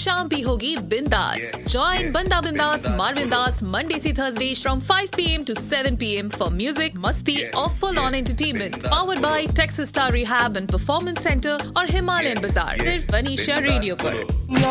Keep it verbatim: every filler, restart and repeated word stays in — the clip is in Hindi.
शाम भी होगी बिंदास। Join Banda Bindas, Marvin Das, Monday से Thursday from five p m to seven p m for music, मस्ती और full-on entertainment. Powered by Texas Star Rehab and Performance Center और Himalayan Bazaar. सिर्फ वनीशा रेडियो पर।